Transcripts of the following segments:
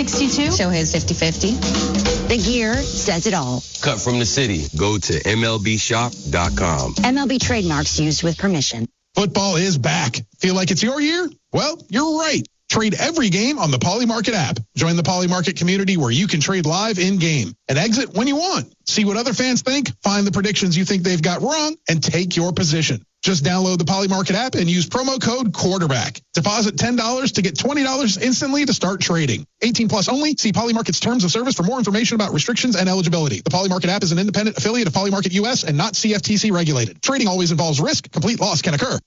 62. Show his 50-50. The gear says it all. Cut from the city. Go to MLBshop.com. MLB trademarks used with permission. Football is back. Feel like it's your year? Well, you're right. Trade every game on the Polymarket app. Join the Polymarket community where you can trade live in-game and exit when you want. See what other fans think, find the predictions you think they've got wrong, and take your position. Just download the Polymarket app and use promo code QUARTERBACK. Deposit $10 to get $20 instantly to start trading. 18 plus only. See Polymarket's terms of service for more information about restrictions and eligibility. The Polymarket app is an independent affiliate of Polymarket US and not CFTC regulated. Trading always involves risk. Complete loss can occur.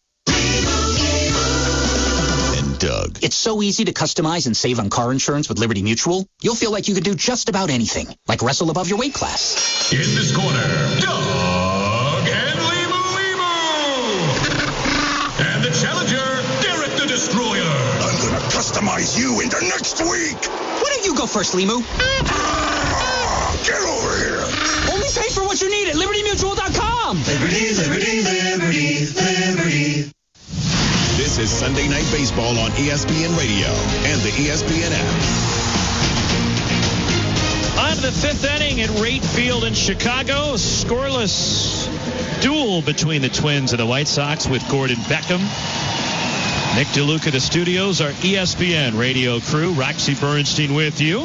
Doug. It's so easy to customize and save on car insurance with Liberty Mutual. You'll feel like you could do just about anything, like wrestle above your weight class. In this corner, Doug and Limu. And the challenger, Derek the Destroyer. I'm going to customize you into next week. Why don't you go first, Limu? Get over here. Only pay for what you need at LibertyMutual.com. Liberty, liberty, liberty, liberty. This is Sunday Night Baseball on ESPN Radio and the ESPN app. On to the fifth inning at Rate Field in Chicago. A scoreless duel between the Twins and the White Sox with Gordon Beckham. Nick DeLuca, the studios, our ESPN radio crew. Roxy Bernstein with you.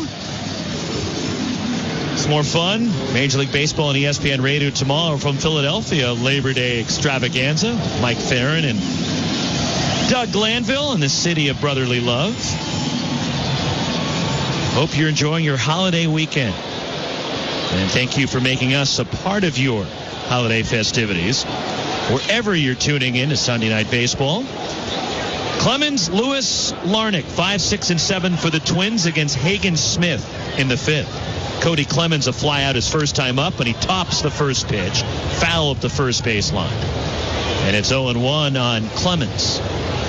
It's more fun. Major League Baseball and ESPN Radio tomorrow from Philadelphia. Labor Day extravaganza. Mike Farron and Doug Glanville in the city of brotherly love. Hope you're enjoying your holiday weekend. And thank you for making us a part of your holiday festivities. Wherever you're tuning in to Sunday Night Baseball. Clemens, Lewis, Larnach, 5, 6, and 7 for the Twins against Hagen Smith in the fifth. Cody Clemens a fly out his first time up, and he tops the first pitch. Foul up the first baseline. And it's 0-1 on Clemens.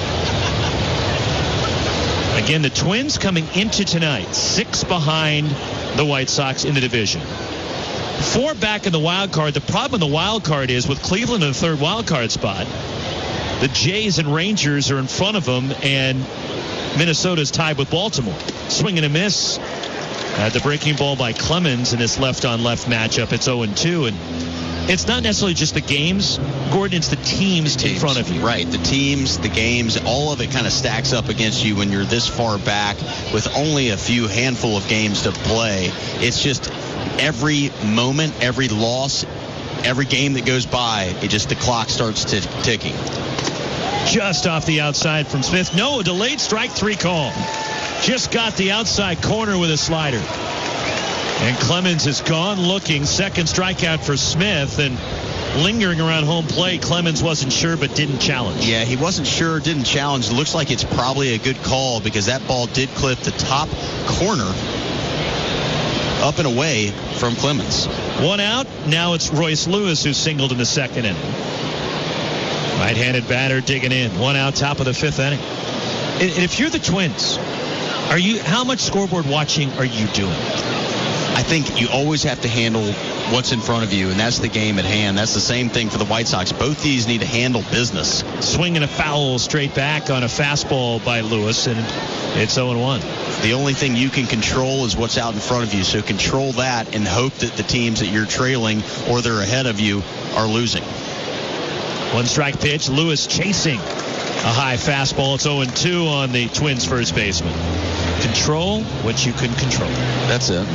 Again, the Twins coming into tonight, 6 behind the White Sox in the division. 4 back in the wild card. The problem in the wild card is with Cleveland in the third wild card spot, the Jays and Rangers are in front of them, and Minnesota's tied with Baltimore. Swing and a miss at the breaking ball by Clemens in this left-on-left matchup. It's 0-2, and it's not necessarily just the games, Gordon, it's the teams in front of you. Right, the teams, the games, all of it kind of stacks up against you when you're this far back with only a few handful of games to play. It's just every moment, every loss, every game that goes by, the clock starts ticking. Just off the outside from Smith. No, a delayed strike 3 call. Just got the outside corner with a slider. And Clemens is gone looking. Second strikeout for Smith. And lingering around home plate, Clemens wasn't sure but didn't challenge. Yeah, he wasn't sure, didn't challenge. Looks like it's probably a good call because that ball did clip the top corner up and away from Clemens. 1 out. Now it's Royce Lewis who singled in the second inning. Right-handed batter digging in. 1 out, top of the fifth inning. And if you're the Twins, how much scoreboard watching are you doing? I think you always have to handle what's in front of you, and that's the game at hand. That's the same thing for the White Sox. Both these need to handle business. Swinging a foul straight back on a fastball by Lewis, and it's 0-1. The only thing you can control is what's out in front of you, so control that and hope that the teams that you're trailing or they're ahead of you are losing. 1 strike pitch. Lewis chasing a high fastball. It's 0-2 on the Twins' first baseman. Control what you can control. That's it.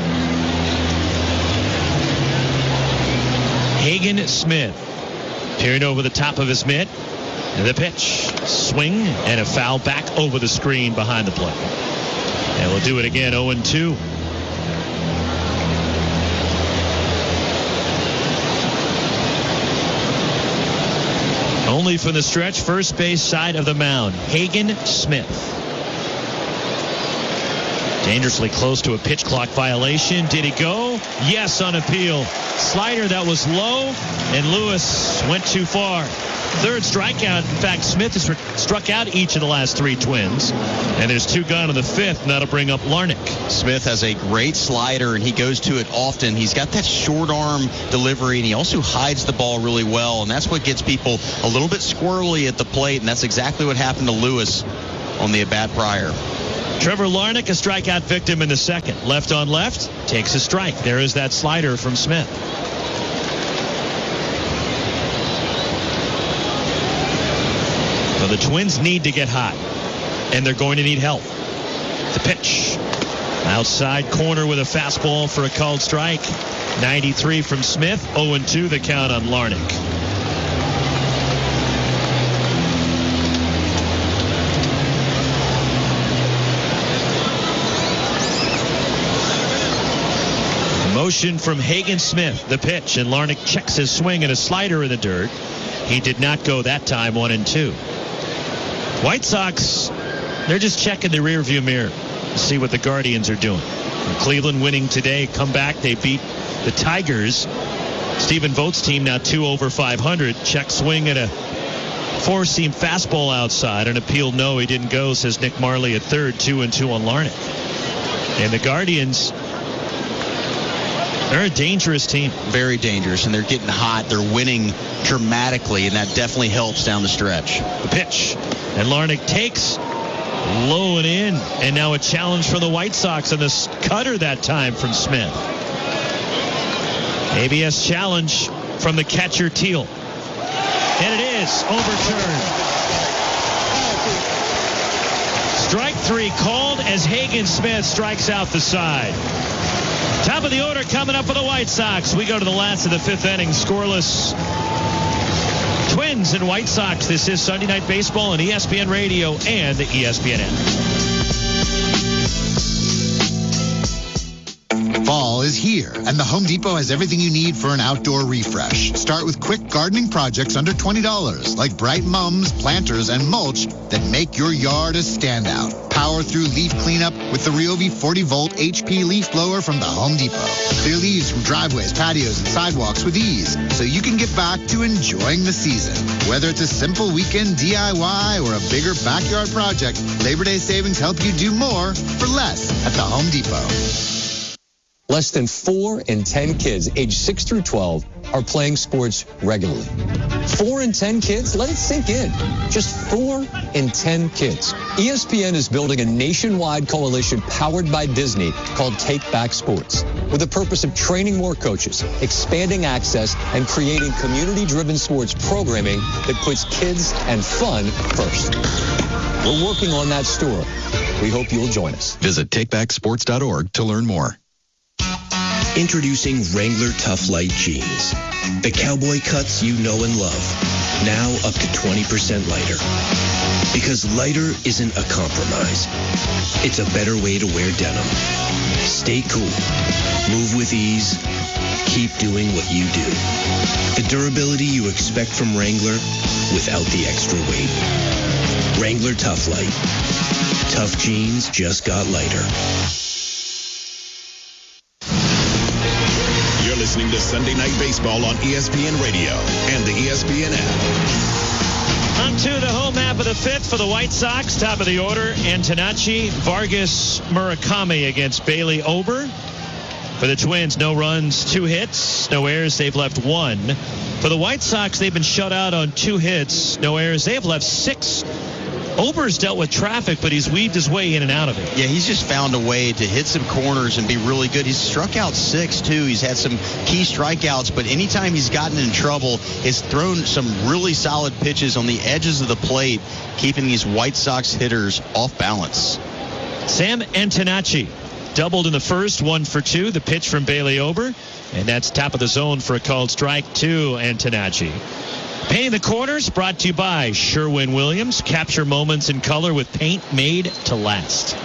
Hagen Smith peering over the top of his mitt. And the pitch. Swing and a foul back over the screen behind the plate. And we'll do it again. 0-2. Only from the stretch, first base side of the mound, Hagen Smith. Dangerously close to a pitch clock violation. Did he go? Yes, on appeal. Slider that was low, and Lewis went too far. Third strikeout. In fact, Smith has struck out each of the last 3 Twins. And there's 2 gone in the fifth, and that'll bring up Larnach. Smith has a great slider, and he goes to it often. He's got that short arm delivery, and he also hides the ball really well. And that's what gets people a little bit squirrely at the plate, and that's exactly what happened to Lewis on the at-bat prior. Trevor Larnach, a strikeout victim in the second. Left on left, takes a strike. There is that slider from Smith. So the Twins need to get hot, and they're going to need help. The pitch. Outside corner with a fastball for a called strike. 93 from Smith. 0-2 the count on Larnach. Motion from Hagen Smith. The pitch, and Larnach checks his swing and a slider in the dirt. He did not go that time. 1-2. White Sox, they're just checking the rearview mirror to see what the Guardians are doing. And Cleveland winning today, come back. They beat the Tigers. Stephen Vogt's team now 2 over 500. Check swing at a four-seam fastball outside. An appeal, no, he didn't go, says Nick Marley at third. 2-2 on Larnach. And the Guardians, they're a dangerous team. Very dangerous, and they're getting hot. They're winning dramatically, and that definitely helps down the stretch. The pitch, and Larnach takes low and in, and now a challenge for the White Sox on this cutter that time from Smith. ABS challenge from the catcher Teal, and it is overturned. Strike 3 called as Hagen Smith strikes out the side. Top of the order coming up for the White Sox. We go to the last of the fifth inning, scoreless. Twins and White Sox. This is Sunday Night Baseball on ESPN Radio and the ESPN app. Fall is here, and the Home Depot has everything you need for an outdoor refresh. Start with quick gardening projects under $20, like bright mums, planters, and mulch that make your yard a standout. Power through leaf cleanup with the Ryobi 40-volt HP leaf blower from the Home Depot. Clear leaves from driveways, patios, and sidewalks with ease, so you can get back to enjoying the season. Whether it's a simple weekend DIY or a bigger backyard project, Labor Day savings help you do more for less at the Home Depot. Less than 4 in 10 kids aged 6 through 12 are playing sports regularly. 4 in 10 kids? Let it sink in. Just 4 in 10 kids. ESPN is building a nationwide coalition powered by Disney called Take Back Sports, with the purpose of training more coaches, expanding access, and creating community-driven sports programming that puts kids and fun first. We're working on that story. We hope you'll join us. Visit takebacksports.org to learn more. Introducing Wrangler Tough Light Jeans. The cowboy cuts you know and love. Now up to 20% lighter. Because lighter isn't a compromise. It's a better way to wear denim. Stay cool. Move with ease. Keep doing what you do. The durability you expect from Wrangler without the extra weight. Wrangler Tough Light. Tough jeans just got lighter. You're listening to Sunday Night Baseball on ESPN Radio and the ESPN app. On to the home half of the fifth for the White Sox. Top of the order, Antonacci, Vargas, Murakami against Bailey Ober. For the Twins, no runs, 2 hits, no errors. They've left 1. For the White Sox, they've been shut out on 2 hits, no errors. They have left 6. Ober's dealt with traffic, but he's weaved his way in and out of it. Yeah, he's just found a way to hit some corners and be really good. He's struck out 6, too. He's had some key strikeouts, but anytime he's gotten in trouble, he's thrown some really solid pitches on the edges of the plate, keeping these White Sox hitters off balance. Sam Antonacci doubled in the first, 1 for 2. The pitch from Bailey Ober, and that's top of the zone for a called strike to Antonacci. Painting the corners brought to you by Sherwin-Williams. Capture moments in color with paint made to last.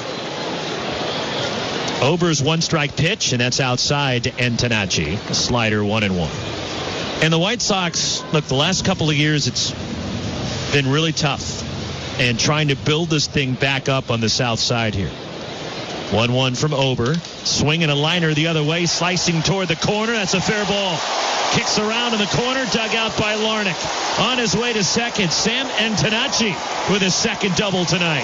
Ober's 1-strike pitch, and that's outside to Antonacci. A slider, 1-1. And the White Sox, look, the last couple of years it's been really tough. And trying to build this thing back up on the south side here. 1-1 from Ober. Swinging a liner the other way, slicing toward the corner. That's a fair ball. Kicks around in the corner, dug out by Larnach. On his way to second, Sam Antonacci with his second double tonight.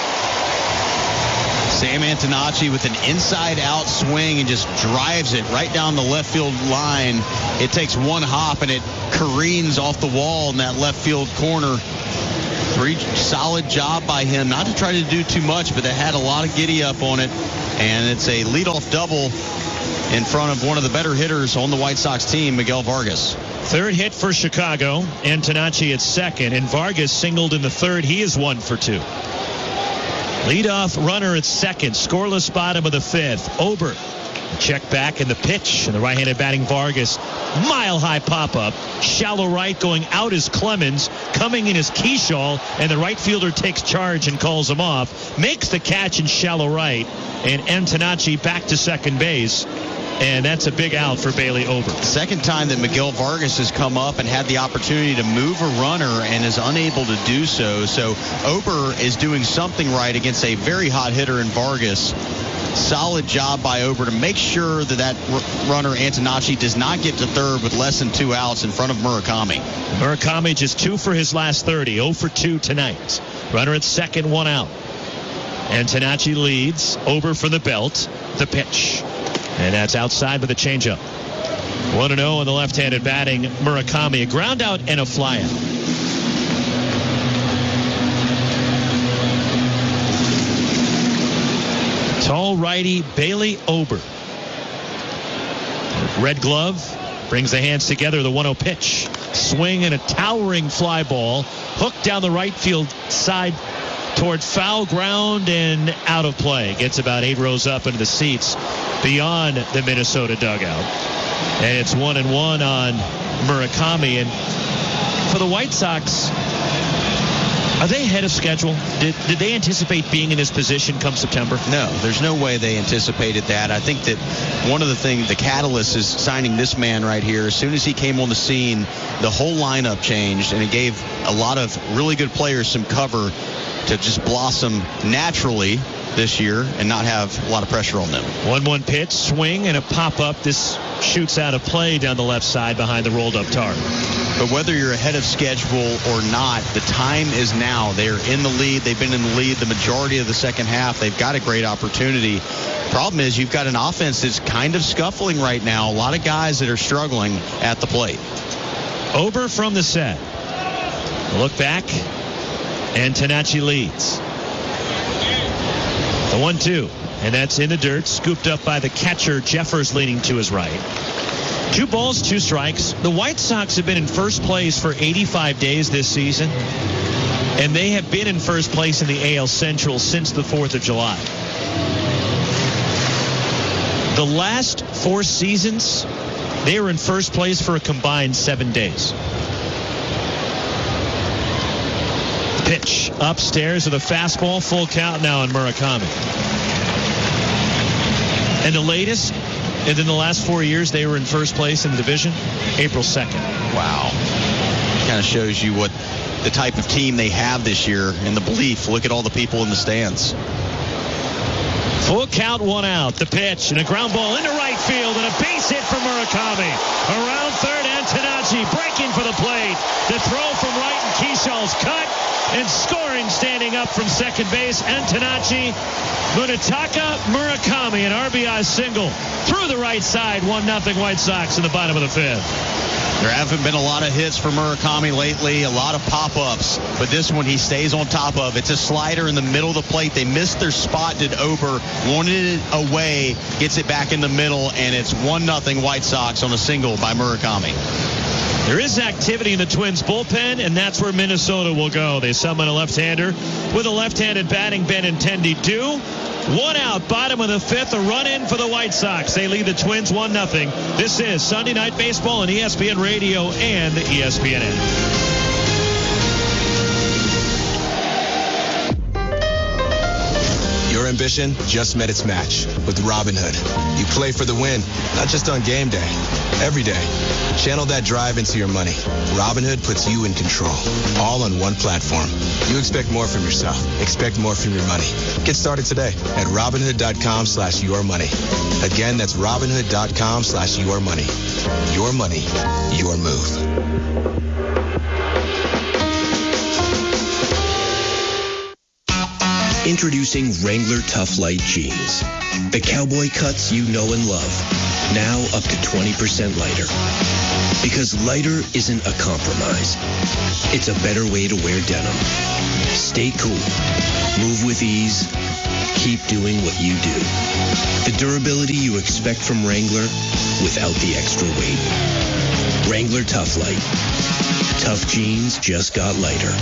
Sam Antonacci with an inside-out swing and just drives it right down the left field line. It takes one hop and it careens off the wall in that left field corner. Pretty solid job by him. Not to try to do too much, but they had a lot of giddy up on it. And it's a leadoff double in front of one of the better hitters on the White Sox team, Miguel Vargas. Third hit for Chicago. Antonacci at second. And Vargas singled in the third. He is 1 for 2. Leadoff runner at second. Scoreless bottom of the fifth. Ober. Check back in the pitch. And the right-handed batting Vargas. Mile-high pop-up. Shallow right going out is Clemens. Coming in is Keyshaw. And the right fielder takes charge and calls him off. Makes the catch in shallow right. And Antonacci back to second base. And that's a big out for Bailey Ober. Second time that Miguel Vargas has come up and had the opportunity to move a runner and is unable to do so. So Ober is doing something right against a very hot hitter in Vargas. Solid job by Ober to make sure that runner Antonacci does not get to third with less than 2 outs in front of Murakami. Murakami just 2 for his last 30. 0 for 2 tonight. Runner at second, 1 out. Antonacci leads. Ober for the belt. The pitch. And that's outside with a changeup. 1-0 on the left-handed batting Murakami. A ground out and a flyout. Tall righty Bailey Ober. Red glove. Brings the hands together. The 1-0 pitch. Swing and a towering fly ball. Hooked down the right field side toward foul ground and out of play. Gets about 8 rows up into the seats beyond the Minnesota dugout. And it's 1-1 on Murakami. And for the White Sox, are they ahead of schedule? Did they anticipate being in this position come September? No, there's no way they anticipated that. I think that one of the things, the catalyst is signing this man right here. As soon as he came on the scene, the whole lineup changed, and it gave a lot of really good players some cover to just blossom naturally this year and not have a lot of pressure on them. 1-1 pitch, swing, and a pop-up. This shoots out of play down the left side behind the rolled-up tarp. But whether you're ahead of schedule or not, the time is now. They're in the lead. They've been in the lead the majority of the second half. They've got a great opportunity. Problem is you've got an offense that's kind of scuffling right now. A lot of guys that are struggling at the plate. Ober from the set. Look back. Antonacci leads. The 1-2. And that's in the dirt. Scooped up by the catcher. Jeffers leaning to his right. 2 balls, 2 strikes. The White Sox have been in first place for 85 days this season. And they have been in first place in the AL Central since the 4th of July. The last 4 seasons, they were in first place for a combined 7 days. Pitch upstairs with a fastball, full count now on Murakami. And the latest, and in the last 4 years, they were in first place in the division, April 2nd. Wow. Kind of shows you what the type of team they have this year and the belief. Look at all the people in the stands. Full count, 1 out. The pitch and a ground ball into right field and a base hit for Murakami. Around third, Antonacci breaking for the plate. The throw from right and Keyshaw's cut. And scoring standing up from second base, Antonacci. Munetaka Murakami, an RBI single through the right side. 1-0 White Sox in the bottom of the 5th. There haven't been a lot of hits for Murakami lately, a lot of pop-ups, but this one he stays on top of. It's a slider in the middle of the plate. They missed their spot, did Ober, wanted it away, gets it back in the middle, and it's 1-0 White Sox on a single by Murakami. There is activity in the Twins bullpen, and that's where Minnesota will go. They summon a left-hander with a left-handed batting Benintendi due. 1 out, bottom of the 5th, a run in for the White Sox. They lead the Twins 1-0. This is Sunday Night Baseball on ESPN Radio and the ESPN app. Your ambition just met its match with Robinhood. You play for the win, not just on game day, every day. Channel that drive into your money. Robinhood puts you in control, all on one platform. You expect more from yourself. Expect more from your money. Get started today at Robinhood.com/yourmoney. Again, that's Robinhood.com/yourmoney. Your money, your move. Introducing Wrangler Tough Light Jeans. The cowboy cuts you know and love. now up to 20% lighter. Because lighter isn't a compromise. It's a better way to wear denim. Stay cool. Move with ease. Keep doing what you do. The durability you expect from Wrangler without the extra weight. Wrangler Tough Light. Tough jeans just got lighter.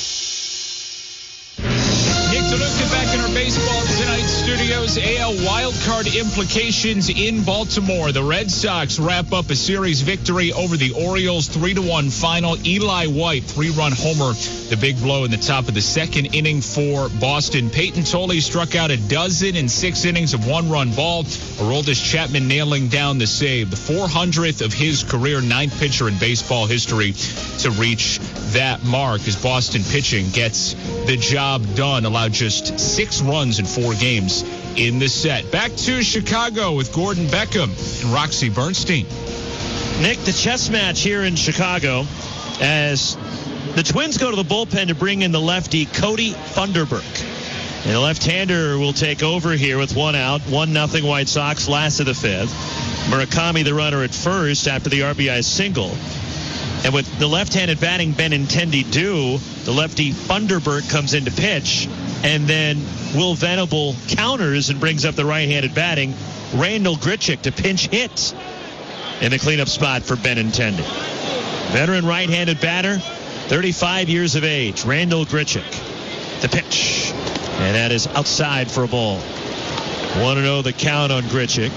Nick DeLuca back in our Baseball Tonight studios. AL wildcard implications in Baltimore. The Red Sox wrap up a series victory over the Orioles, 3-1 final. Eli White, 3-run homer, the big blow in the top of the second inning for Boston. Peyton Tolley struck out a dozen in 6 innings of 1-run ball. Aroldis Chapman nailing down the save, the 400th of his career, 9th pitcher in baseball history to reach that mark as Boston pitching gets the job done. Allowed just 6 runs in 4 games in the set. Back to Chicago with Gordon Beckham and Roxy Bernstein. Nick, the chess match here in Chicago as the Twins go to the bullpen to bring in the lefty Cody Funderburk. And the left-hander will take over here with 1 out, 1-0 White Sox, last of the 5th. Murakami the runner at first after the RBI single. And with the left-handed batting Benintendi due, the lefty Funderburk comes in to pitch, and then Will Venable counters and brings up the right-handed batting Randal Grichuk to pinch hit in the cleanup spot for Benintendi. Veteran right-handed batter, 35 years of age, Randal Grichuk. The pitch, and that is outside for a ball. 1-0 the count on Grichuk.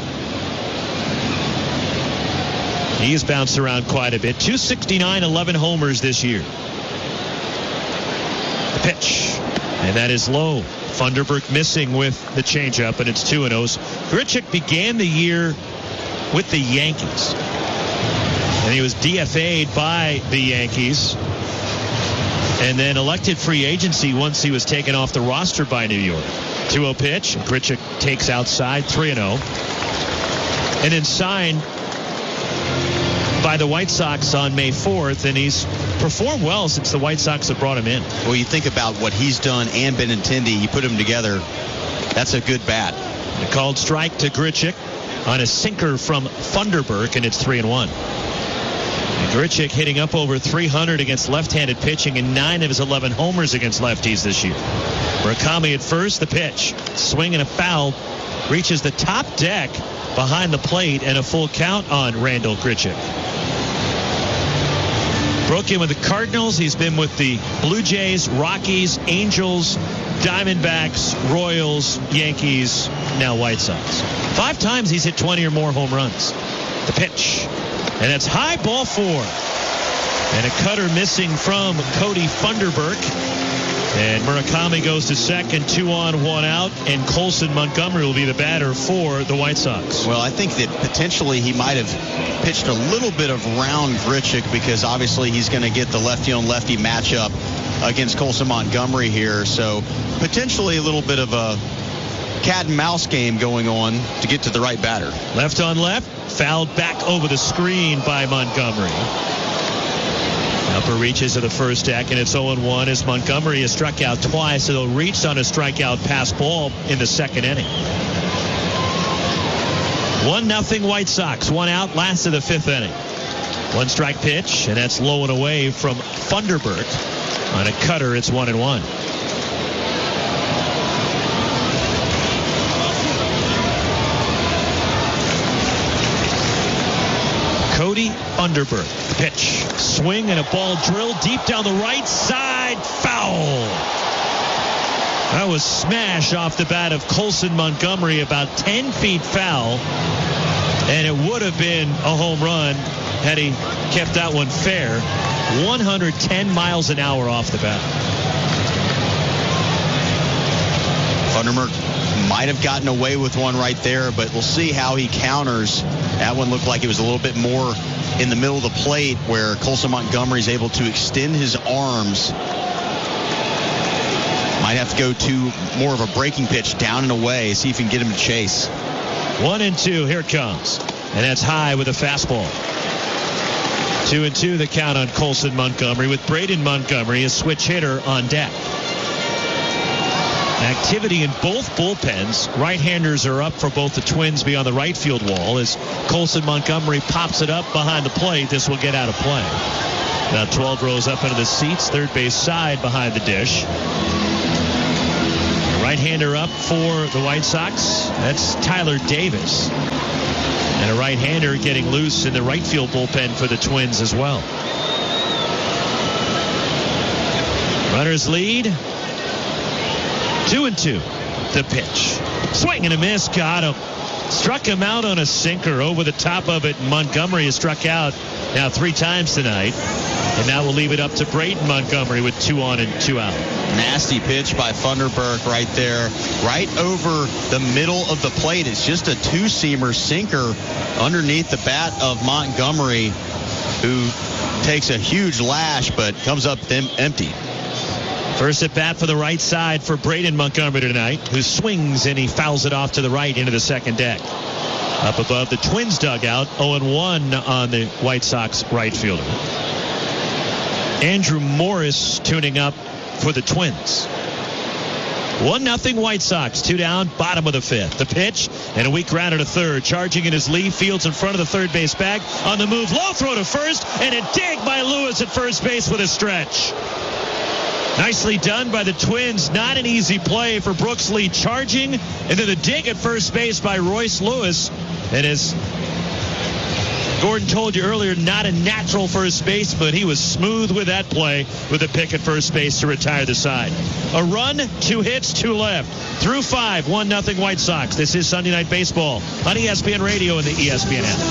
He's bounced around quite a bit. 269, 11 homers this year. The pitch, and that is low. Funderburk missing with the changeup, and it's 2-0. Grichuk began the year with the Yankees, and he was DFA'd by the Yankees, and then elected free agency once he was taken off the roster by New York. 2-0 pitch. Grichuk takes outside, 3-0. And then signed by the White Sox on May 4th, and he's performed well since the White Sox have brought him in. Well, you think about what he's done and Benintendi, you put them together, that's a good bat. A called strike to Grichuk on a sinker from Funderburk, and it's 3-1. Grichuk hitting up over 300 against left-handed pitching and 9 of his 11 homers against lefties this year. Murakami at first, the pitch. Swing and a foul. Reaches the top deck behind the plate, and a full count on Randal Grichuk. Broke in with the Cardinals. He's been with the Blue Jays, Rockies, Angels, Diamondbacks, Royals, Yankees, now White Sox. 5 times he's hit 20 or more home runs. The pitch. And it's high, ball 4. And a cutter missing from Cody Funderburk. And Murakami goes to second, 2 on, 1 out, and Colson Montgomery will be the batter for the White Sox. Well, I think that potentially he might have pitched a little bit of round Grichuk because obviously he's going to get the lefty-on-lefty matchup against Colson Montgomery here. So potentially a little bit of a cat and mouse game going on to get to the right batter. Left on left, fouled back over the screen by Montgomery. Upper reaches of the first deck, and it's 0-1 as Montgomery has struck out twice, so he'll reach on a strikeout pass ball in the second inning. 1-0 White Sox, 1 out, last of the 5th inning. 1 strike pitch, and that's low and away from Funderburk. On a cutter, it's 1-1. Cody Funderburk. Pitch. Swing and a ball drilled deep down the right side. Foul. That was smash off the bat of Colson Montgomery, about 10 feet foul. And it would have been a home run had he kept that one fair. 110 miles an hour off the bat. Funderburk might have gotten away with one right there, but we'll see how he counters. That one looked like it was a little bit more in the middle of the plate where Colson Montgomery is able to extend his arms. Might have to go to more of a breaking pitch down and away, see if he can get him to chase. 1-2, here it comes. And that's high with a fastball. 2-2 the count on Colson Montgomery with Braden Montgomery, a switch hitter on deck. Activity in both bullpens. Right-handers are up for both the Twins beyond the right field wall as Colson Montgomery pops it up behind the plate. This will get out of play. Now 12 rows up into the seats. Third base side behind the dish. Right-hander up for the White Sox. That's Tyler Davis. And a right-hander getting loose in the right field bullpen for the Twins as well. Runners lead. 2-2. The pitch. Swing and a miss. Got him. Struck him out on a sinker over the top of it. Montgomery has struck out now 3 times tonight. And that will leave it up to Braden Montgomery with 2 on and 2 out. Nasty pitch by Thunderberg right there. Right over the middle of the plate. It's just a 2-seamer sinker underneath the bat of Montgomery, who takes a huge lash but comes up empty. First at bat for the right side for Braden Montgomery tonight, who swings and he fouls it off to the right into the second deck. Up above the Twins dugout, 0-1 on the White Sox right fielder. Andrew Morris tuning up for the Twins. 1-0 White Sox, 2 down, bottom of the 5th. The pitch and a weak ground to third. Charging in his lead, Fields in front of the third base bag. On the move, low throw to first, and a dig by Lewis at first base with a stretch. Nicely done by the Twins. Not an easy play for Brooks Lee, charging, and then the dig at first base by Royce Lewis. And as Gordon told you earlier, not a natural first base, but he was smooth with that play with a pick at first base to retire the side. A run, 2 hits, 2 left. Through 5, 1-0 White Sox. This is Sunday Night Baseball on ESPN Radio and the ESPN app.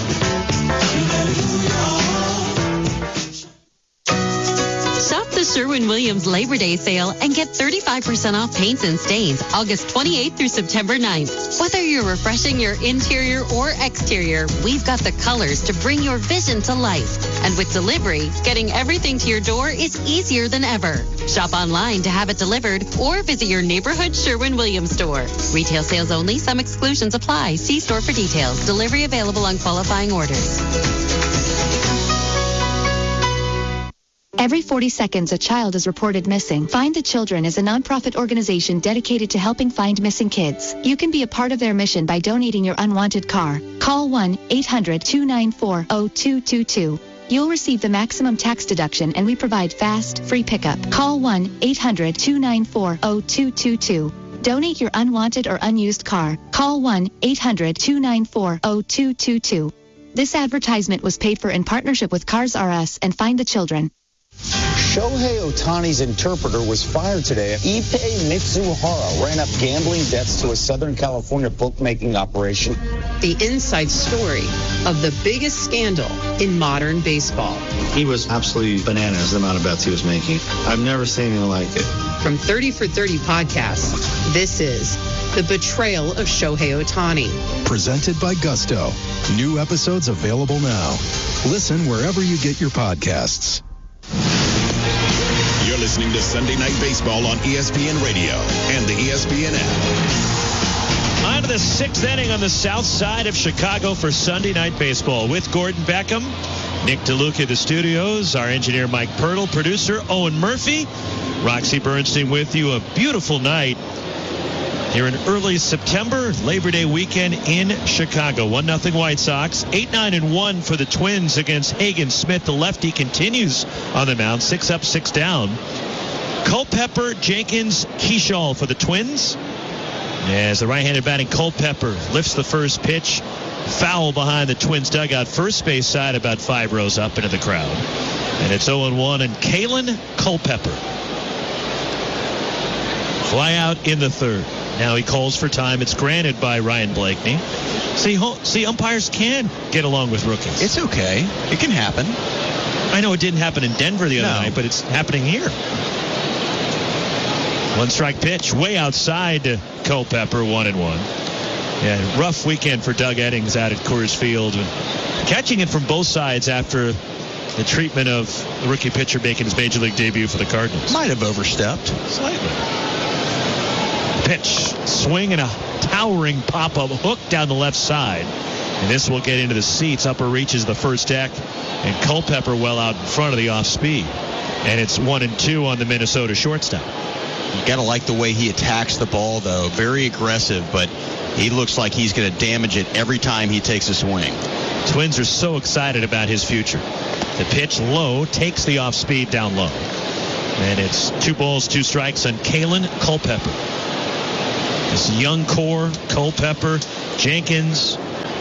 Shop the Sherwin-Williams Labor Day sale and get 35% off paints and stains August 28th through September 9th. Whether you're refreshing your interior or exterior, we've got the colors to bring your vision to life. And with delivery, getting everything to your door is easier than ever. Shop online to have it delivered or visit your neighborhood Sherwin-Williams store. Retail sales only. Some exclusions apply. See store for details. Delivery available on qualifying orders. Every 40 seconds, a child is reported missing. Find the Children is a nonprofit organization dedicated to helping find missing kids. You can be a part of their mission by donating your unwanted car. Call 1-800-294-0222. You'll receive the maximum tax deduction, and we provide fast, free pickup. Call 1-800-294-0222. Donate your unwanted or unused car. Call 1-800-294-0222. This advertisement was paid for in partnership with Cars R Us and Find the Children. Shohei Ohtani's interpreter was fired today. Ippei Mitsuhara ran up gambling debts to a Southern California bookmaking operation. The inside story of the biggest scandal in modern baseball. He was absolutely bananas, the amount of bets he was making. I've never seen anything like it. From 30 for 30 podcasts, this is The Betrayal of Shohei Ohtani. Presented by Gusto. New episodes available now. Listen wherever you get your podcasts. You're listening to Sunday Night Baseball on ESPN Radio and the ESPN app. On to the 6th inning on the south side of Chicago for Sunday Night Baseball with Gordon Beckham, Nick DeLuca in the studios, our engineer Mike Pirtle, producer Owen Murphy, Roxy Bernstein with you. A beautiful night here in early September, Labor Day weekend in Chicago. 1-0 White Sox. 8-9-1 for the Twins against Hagen Smith. The lefty continues on the mound. 6 up, 6 down. Culpepper, Jenkins, Keyshaw for the Twins. As the right-handed batting Culpepper lifts the first pitch. Foul behind the Twins dugout. First base side about 5 rows up into the crowd. And it's 0-1 and Kalen Culpepper. Fly out in the third. Now he calls for time. It's granted by Ryan Blakeney. See, umpires can get along with rookies. It's okay. It can happen. I know it didn't happen in Denver the other night, but it's happening here. 1-strike pitch way outside to Culpepper, 1-1. Yeah, rough weekend for Doug Eddings out at Coors Field. Catching it from both sides after the treatment of the rookie pitcher making his major league debut for the Cardinals. Might have overstepped. Slightly. Pitch, swing, and a towering pop-up hook down the left side. And this will get into the seats. Upper reaches the first deck. And Culpepper well out in front of the off-speed. And it's 1-2 on the Minnesota shortstop. You got to like the way he attacks the ball, though. Very aggressive, but he looks like he's going to damage it every time he takes a swing. Twins are so excited about his future. The pitch low, takes the off speed down low. And it's 2 balls, 2 strikes on Kalen Culpepper. This young core, Culpepper, Jenkins.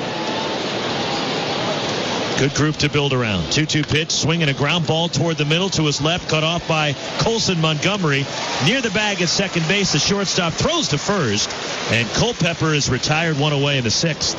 Good group to build around. 2-2 pitch, swinging a ground ball toward the middle to his left, cut off by Colson Montgomery. Near the bag at second base, the shortstop throws to first, and Culpepper is retired 1 away in the 6th.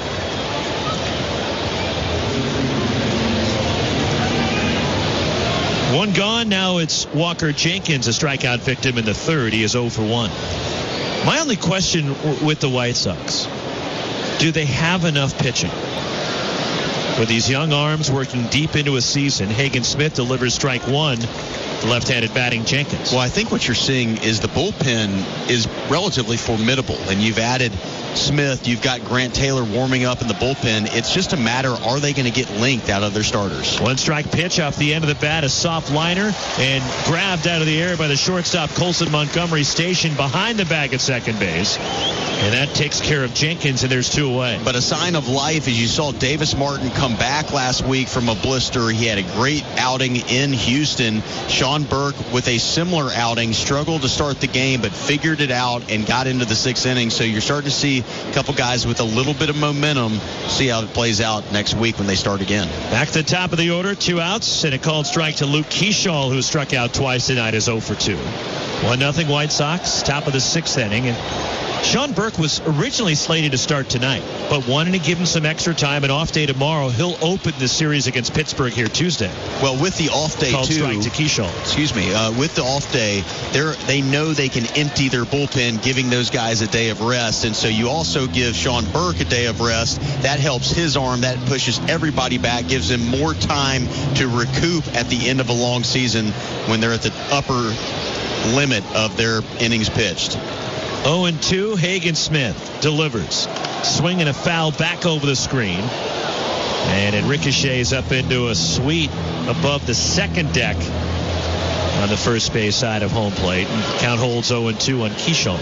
One gone. Now it's Walker Jenkins, a strikeout victim in the 3rd. He is 0 for 1. My only question with the White Sox, do they have enough pitching? With these young arms working deep into a season, Hagen Smith delivers strike 1. The left-handed batting Jenkins. Well, I think what you're seeing is the bullpen is relatively formidable, and you've added Smith, you've got Grant Taylor warming up in the bullpen. It's just a matter, are they going to get linked out of their starters? 1-strike pitch off the end of the bat, a soft liner, and grabbed out of the air by the shortstop Colson Montgomery, stationed behind the bag at second base. And that takes care of Jenkins, and there's 2 away. But a sign of life is you saw Davis Martin come back last week from a blister. He had a great outing in Houston. Sean Burke, with a similar outing, struggled to start the game, but figured it out and got into the 6th inning. So you're starting to see a couple guys with a little bit of momentum. See how it plays out next week when they start again. Back to the top of the order, 2 outs, and a called strike to Luke Keyshaw, who struck out twice tonight, is 0 for 2. 1-0 White Sox, top of the 6th inning. And Sean Burke was originally slated to start tonight, but wanted to give him some extra time. An off day tomorrow. He'll open the series against Pittsburgh here Tuesday. Well, with the off day, called too. Strike to Keyshaw. Excuse me. With the off day, they know they can empty their bullpen, giving those guys a day of rest. And so you also give Sean Burke a day of rest. That helps his arm. That pushes everybody back, gives him more time to recoup at the end of a long season when they're at the upper limit of their innings pitched. 0-2, Hagen Smith delivers. Swinging a foul back over the screen. And it ricochets up into a suite above the second deck on the first base side of home plate. And count holds 0-2 on Keyshaw.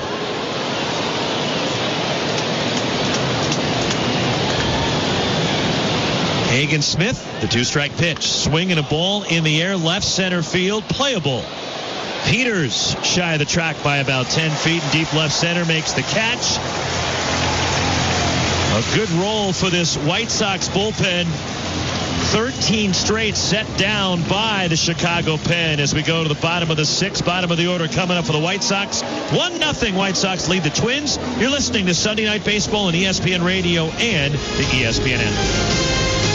Hagen Smith, the 2-strike pitch. Swinging a ball in the air, left center field, playable. Peters shy of the track by about 10 feet. Deep left center makes the catch. A good roll for this White Sox bullpen. 13 straight set down by the Chicago pen as we go to the bottom of the 6th, bottom of the order coming up for the White Sox. 1-0 White Sox lead the Twins. You're listening to Sunday Night Baseball on ESPN Radio and the ESPN app.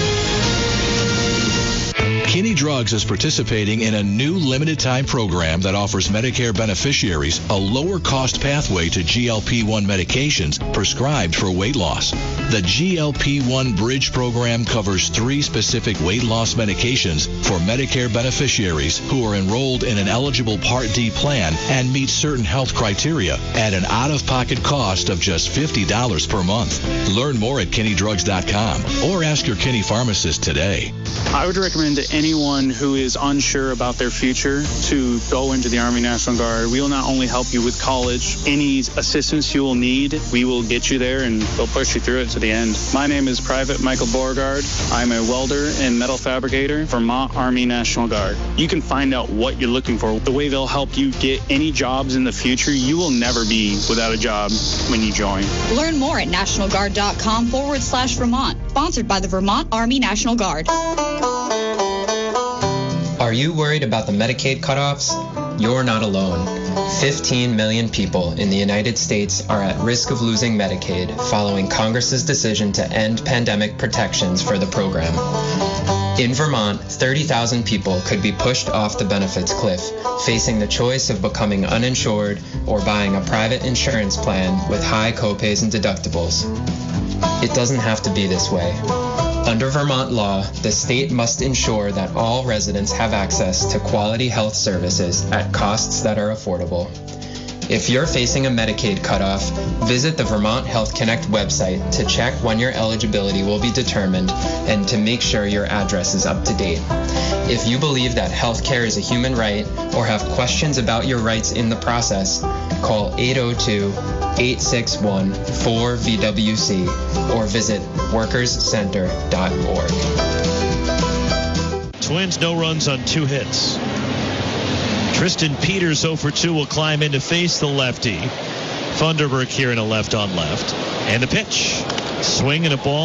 Kinney Drugs is participating in a new limited-time program that offers Medicare beneficiaries a lower-cost pathway to GLP-1 medications prescribed for weight loss. The GLP-1 Bridge program covers 3 specific weight loss medications for Medicare beneficiaries who are enrolled in an eligible Part D plan and meet certain health criteria at an out-of-pocket cost of just $50 per month. Learn more at KinneyDrugs.com or ask your Kinney pharmacist today. I would recommend to anyone who is unsure about their future to go into the Army National Guard. We will not only help you with college, any assistance you will need, we will get you there and we'll push you through it to the end. My name is Private Michael Beauregard. I'm a welder and metal fabricator for Vermont Army National Guard. You can find out what you're looking for. The way they'll help you get any jobs in the future, you will never be without a job when you join. Learn more at nationalguard.com/Vermont. Sponsored by the Vermont Army National Guard. Are you worried about the Medicaid cutoffs? You're not alone. 15 million people in the United States are at risk of losing Medicaid following Congress's decision to end pandemic protections for the program. In Vermont, 30,000 people could be pushed off the benefits cliff, facing the choice of becoming uninsured or buying a private insurance plan with high copays and deductibles. It doesn't have to be this way. Under Vermont law, the state must ensure that all residents have access to quality health services at costs that are affordable. If you're facing a Medicaid cutoff, visit the Vermont Health Connect website to check when your eligibility will be determined and to make sure your address is up to date. If you believe that health care is a human right or have questions about your rights in the process, call 802-861-4VWC or visit workerscenter.org. Twins no runs on 2 hits. Tristan Peters 0 for 2 will climb in to face the lefty. Funderburk here in a left on left. And the pitch. Swing and a ball.